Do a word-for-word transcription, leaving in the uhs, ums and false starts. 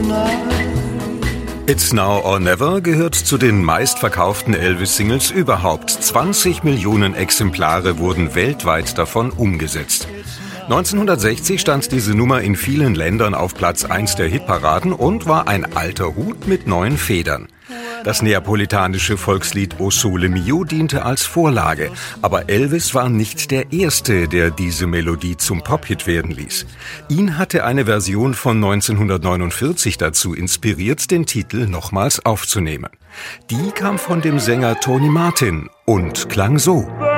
It's Now or Never gehört zu den meistverkauften Elvis-Singles überhaupt. zwanzig Millionen Exemplare wurden weltweit davon umgesetzt. neunzehnhundertsechzig stand diese Nummer in vielen Ländern auf Platz eins der Hitparaden und war ein alter Hut mit neuen Federn. Das neapolitanische Volkslied O Sole Mio diente als Vorlage, aber Elvis war nicht der Erste, der diese Melodie zum Pop-Hit werden ließ. Ihn hatte eine Version von neunzehnhundertneunundvierzig dazu inspiriert, den Titel nochmals aufzunehmen. Die kam von dem Sänger Tony Martin und klang so.